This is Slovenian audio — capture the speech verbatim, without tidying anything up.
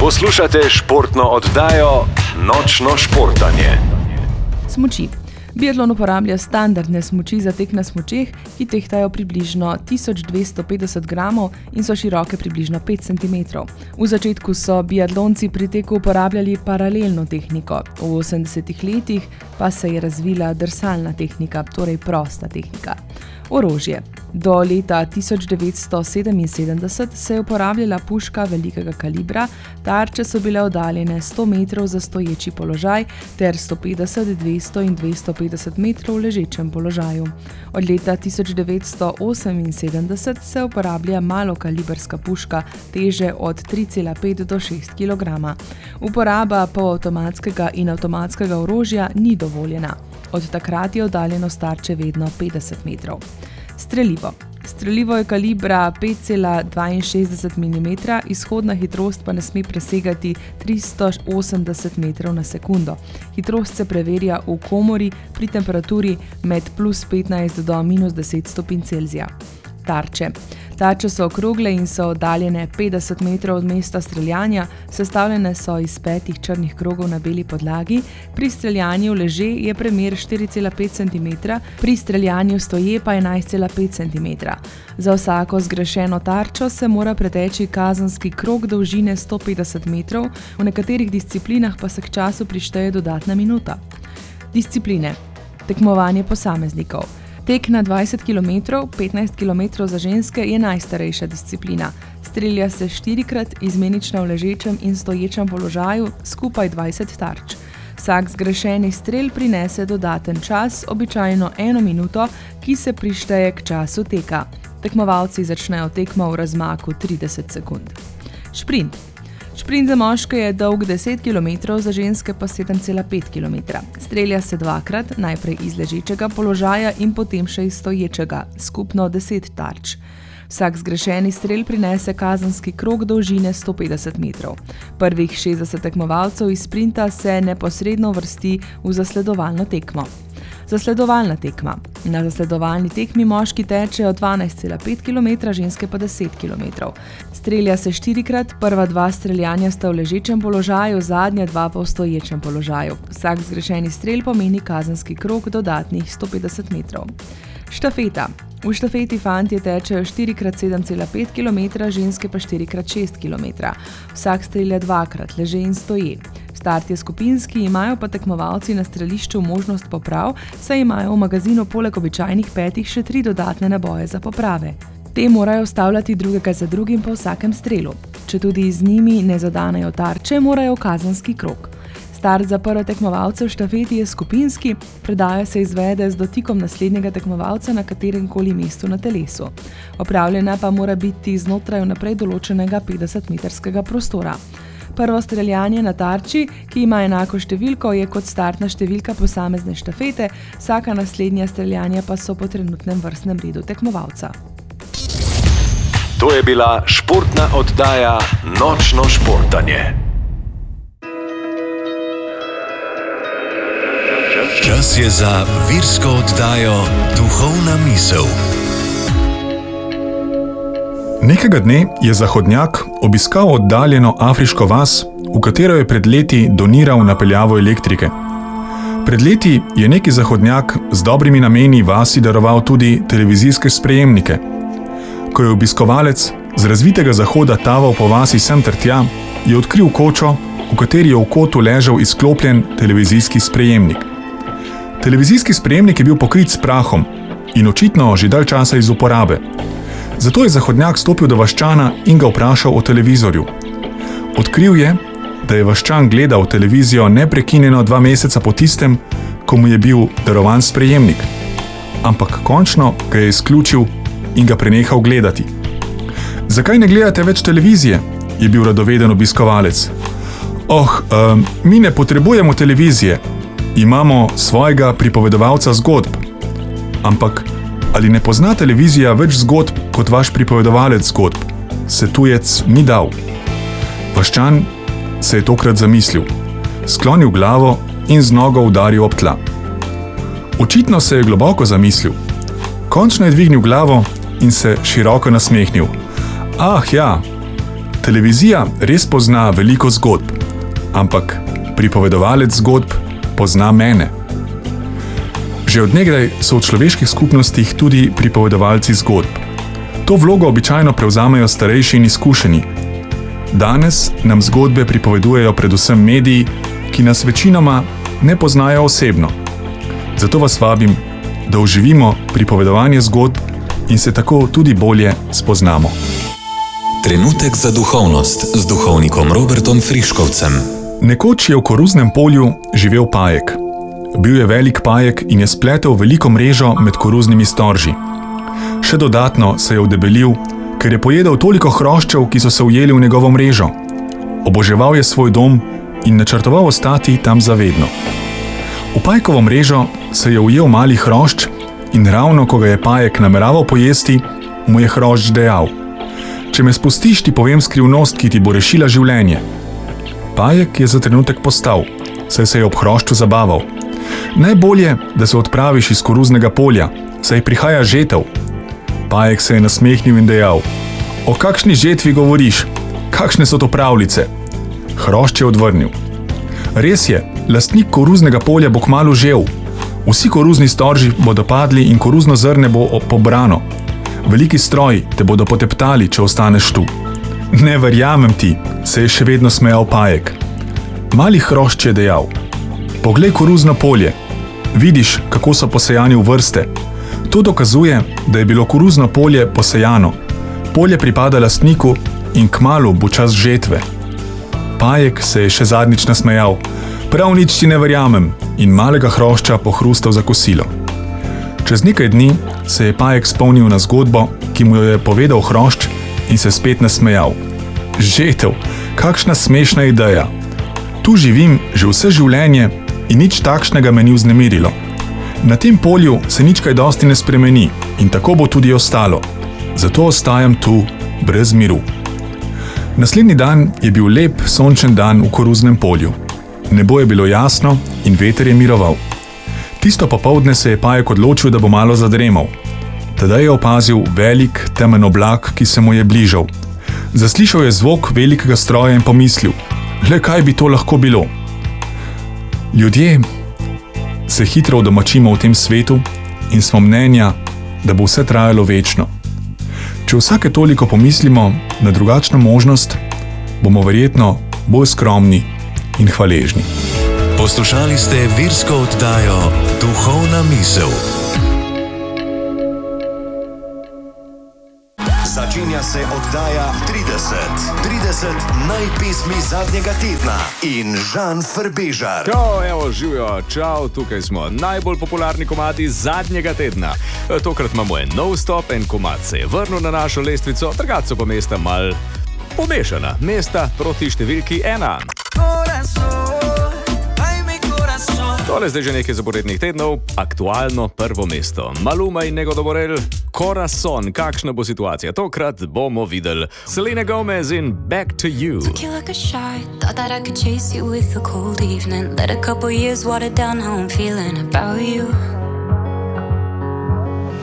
Poslušate športno oddajo Nočno športanje. Smuči. Biatlon uporablja standardne smuči za tek na smučeh, ki tehtajo približno tisoč dvesto petdeset gramov in so široke približno pet centimetrov. V začetku so biatlonci pri teku uporabljali paralelno tehniko, v osemdesetih letih pa se je razvila drsalna tehnika, torej prosta tehnika. Orožje. Do leta tisoč devetsto sedeminsedemdeset se je uporabljala puška velikega kalibra, tarče so bile oddaljene sto metrov za stoječi položaj ter sto petdeset, dvesto in dvesto petdeset metrov v ležečem položaju. Od leta tisoč devetsto oseminsedemdeset se uporablja malokalibrska puška, teže od tri cela pet do šest kilogramov. Uporaba polavtomatskega in avtomatskega orožja ni dovoljena. Od takrat je oddaljenost tarče vedno petdeset metrov. Strelivo. Strelivo je kalibra pet cela dvainšestdeset milimetrov, izhodna hitrost pa ne sme presegati tristo osemdeset metrov na sekundo. Hitrost se preverja v komori pri temperaturi med plus petnajst do minus deset stopinj Celzija. Tarče. Tarče so okrogle in so oddaljene petdeset metrov od mesta streljanja, sestavljene so iz petih črnih krogov na beli podlagi, pri streljanju leže je premer štiri cela pet centimetra, pri streljanju stoje pa enajst cela pet centimetra. Za vsako zgrešeno tarčo se mora preteči kazenski krog dolžine sto petdeset metrov, v nekaterih disciplinah pa se k času prišteje dodatna minuta. Discipline. Tekmovanje posameznikov. Tek na dvajset kilometrov, petnajst kilometrov za ženske je najstarejša disciplina. Strelja se štirikrat, izmenično v ležečem in stoječem položaju, skupaj dvajset tarč. Vsak zgrešeni strel prinese dodaten čas, običajno eno minuto, ki se prišteje k času teka. Tekmovalci začnejo tekmo v razmaku trideset sekund. Šprint. Šprint za moške je dolg deset kilometrov, za ženske pa sedem cela pet kilometra. Strelja se dvakrat, najprej iz ležečega položaja in potem še iz stoječega, skupno deset tarč. Vsak zgrešeni strel prinese kazenski krog dolžine sto petdeset metrov. Prvih šestdeset tekmovalcev iz sprinta se neposredno vrsti v zasledovalno tekmo. Zasledovalna tekma. Na zasledovalni tekmi moški tečejo dvanajst cela pet kilometra, ženske pa deset kilometrov. Strelja se štirikrat, prva dva streljanja sta v ležečem položaju, zadnja dva pa v stoječem položaju. Vsak zgrešeni strel pomeni kazenski krog dodatnih sto petdeset metrov. Štafeta. V štafeti fantje tečejo štirikrat sedem cela pet kilometra, ženske pa štirikrat šest kilometra. Vsak strelja dvakrat, leže in stoje. Start je skupinski, imajo pa tekmovalci na strelišču možnost poprav, saj imajo v magazinu poleg običajnih petih še tri dodatne naboje za poprave. Te morajo vstavljati drugega za drugim po vsakem strelu. Če tudi z njimi ne zadanejo tarče, morajo kazenski krog. Start za prve tekmovalce v štafeti je skupinski, predaja se izvede z dotikom naslednjega tekmovalca na katerem koli mestu na telesu. Opravljena pa mora biti znotraj vnaprej določenega petdesetmetrskega prostora. Prvo streljanje na tarči, ki ima enako številko, je kot startna številka posamezne štafete, vsaka naslednja streljanja pa so po trenutnem vrstnem redu tekmovalca. To je bila športna oddaja Nočno športanje. Čas je za virsko oddajo Duhovna misel. Nekega dne je zahodnjak obiskal oddaljeno afriško vas, v katero je pred leti doniral napeljavo elektrike. Pred leti je neki zahodnjak z dobrimi nameni vasi daroval tudi televizijske sprejemnike. Ko je obiskovalec z razvitega zahoda taval po vasi sem ter tja, je odkril kočo, v kateri je v kotu ležal izklopljen televizijski sprejemnik. Televizijski sprejemnik je bil pokrit s prahom in očitno že dalj časa iz uporabe. Zato je zahodnjak stopil do vaščana in ga vprašal o televizorju. Odkril je, da je vaščan gledal televizijo neprekinjeno dva meseca po tistem, ko mu je bil darovan sprejemnik. Ampak končno ga je izključil in ga prenehal gledati. Zakaj ne gledate več televizije? Je bil radoveden obiskovalec. Oh, um, mi ne potrebujemo televizije. Imamo svojega pripovedovalca zgodb. Ampak ali ne pozna televizija več zgodb kot vaš pripovedovalec zgodb? Se tujec ni dal. Vaščan se je tokrat zamislil, sklonil glavo in z nogo udaril ob tla. Očitno se je globoko zamislil. Končno je dvignil glavo in se široko nasmehnil. Ah, ja, Televizija res pozna veliko zgodb, ampak pripovedovalec zgodb pozna mene. Že od nekdaj so v človeških skupnostih tudi pripovedovalci zgodb. To vlogo običajno prevzamejo starejši in izkušeni. Danes nam zgodbe pripovedujejo predvsem mediji, ki nas večinoma ne poznajo osebno. Zato vas vabim, da oživimo pripovedovanje zgodb in se tako tudi bolje spoznamo. Trenutek za duhovnost z duhovnikom Robertom Friškovcem. Nekoč je v koruznem polju živel pajek. Bil je velik pajek in je spletel veliko mrežo med koruznimi storži. Še dodatno se je udebelil, ker je pojedel toliko hroščev, ki so se ujeli v njegovo mrežo. Oboževal je svoj dom in načrtoval ostati tam zavedno. V pajkovo mrežo se je ujel mali hrošč in ravno, ko ga je pajek nameraval pojesti, mu je hrošč dejal: "Če me spustiš, ti povem skrivnost, ki ti bo rešila življenje." Pajek je za trenutek postal, saj se je ob hrošču zabaval. "Najbolje, da se odpraviš iz koruznega polja, saj prihaja žetev." Pajek se je nasmehnil in dejal: "O kakšni žetvi govoriš? Kakšne so to pravljice?" Hrošč je odvrnil: "Res je, lastnik koruznega polja bo kmalu žel. Vsi koruzni storži bodo padli in koruzno zrne bo pobrano. Veliki stroji te bodo poteptali, če ostaneš tu." "Ne verjamem ti," se je še vedno smejal pajek. Mali hrošč je dejal: "Poglej koruzno polje. Vidiš, kako so posejani v vrste. To dokazuje, da je bilo koruzno polje posejano. Polje pripada lastniku in kmalu bo čas žetve." Pajek se je še zadnjič nasmejal: "Prav nič ti ne verjamem," in malega hrošča pohrustal za kosilo. Čez nekaj dni se je pajek spomnil na zgodbo, ki mu jo je povedal hrošč, in se spet nasmejal. "Žetev, kakšna smešna ideja. Tu živim že vse življenje in nič takšnega me ni vznemirilo. Na tem polju se nič kaj dosti ne spremeni in tako bo tudi ostalo. Zato ostajam tu brez miru." Naslednji dan je bil lep sončen dan v koruznem polju. Nebo je bilo jasno in veter je miroval. Tisto popoldne se je pajek odločil, da bo malo zadremal. Tedaj je opazil velik temen oblak, ki se mu je bližal. Zaslišal je zvok velikega stroja in pomislil: "Le kaj bi to lahko bilo?" Ljudje se hitro udomačimo v tem svetu in smo mnenja, da bo vse trajalo večno. Če vsake toliko pomislimo na drugačno možnost, bomo verjetno bolj skromni in hvaležni. Poslušali ste virsko oddajo Duhovna misel. Začenja se oddaja trideset. trideset najpesmi zadnjega tedna in Žan Frbežar. Čau, evo, živijo, čau, tukaj smo. Najbolj popularni komadi zadnjega tedna. Tokrat imamo en nov stop, en komad se je vrnil na našo lestvico, drugače so pa mesta mal pomešana. Mesta proti številki ena. Tole zdaj že nekaj zaporednih tednov, aktualno prvo mesto. Maluma in Nego Doborel, Corazon, kakšna bo situacija? Tokrat bomo videli. Selena Gomez in Back to You. Took you like a shot, thought that I could chase you with a cold evening. Let a couple years water down how I'm feeling about you.